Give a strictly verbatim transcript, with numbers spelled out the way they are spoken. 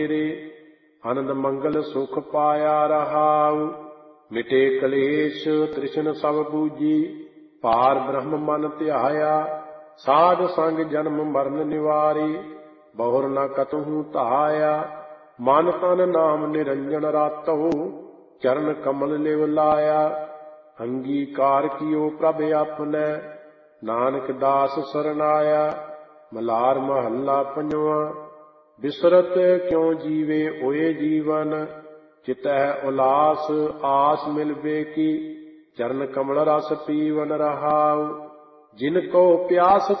रे आनंद मंगल सुख पाया रहाउ। मिटे कलेश तृष्ण सब बूझी पार ब्रह्म मन ध्याया। साध संग जन्म मरण निवारी बहुर न कतहु तहाया। मन तन नाम निरंजन रातौ चरण कमल लिव लाया। अंगीकार कियो प्रभ अपने नानक दास सरनाया। मलार महला पंजवा बिसरत क्यों जीवे ओए जीवन चितह उलास आस मिलबे की। चरण कमल रस पीवन रहाउ जिनको प्यास